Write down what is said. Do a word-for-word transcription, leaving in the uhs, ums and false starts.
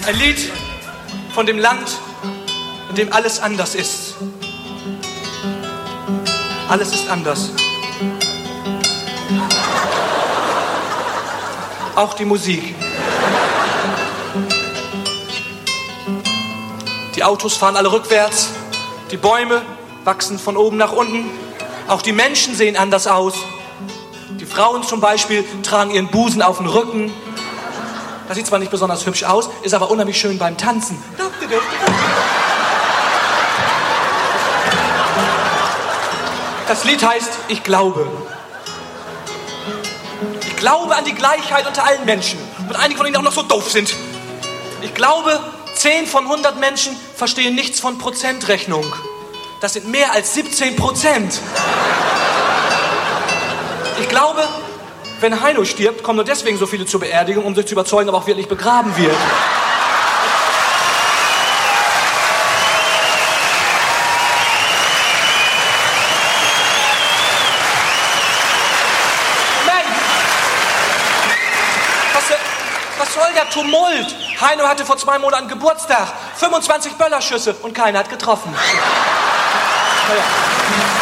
Ein Lied von dem Land, in dem alles anders ist. Alles ist anders. Auch die Musik. Die Autos fahren alle rückwärts. Die Bäume wachsen von oben nach unten. Auch die Menschen sehen anders aus. Die Frauen zum Beispiel tragen ihren Busen auf den Rücken. Das sieht zwar nicht besonders hübsch aus, ist aber unheimlich schön beim Tanzen. Das Lied heißt Ich glaube. Ich glaube an die Gleichheit unter allen Menschen. Und einige von ihnen auch noch so doof sind. Ich glaube, zehn von hundert Menschen verstehen nichts von Prozentrechnung. Das sind mehr als siebzehn Prozent. Ich glaube, wenn Heino stirbt, kommen nur deswegen so viele zur Beerdigung, um sich zu überzeugen, ob er auch wirklich begraben wird. Mensch! Was, was soll der Tumult? Heino hatte vor zwei Monaten Geburtstag. fünfundzwanzig Böllerschüsse und keiner hat getroffen. Naja.